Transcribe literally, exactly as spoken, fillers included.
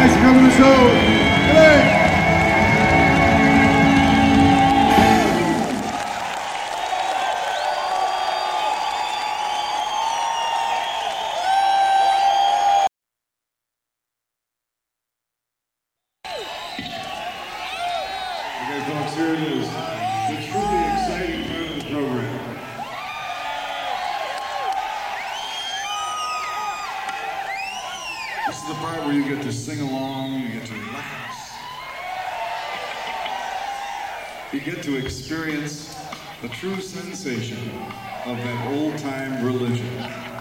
Thanks for coming to the show. Good night. Okay, folks, here it is. The truly exciting part of the program. This is the part where you get to sing along, you get to relax. You get to experience the true sensation of that old-time religion.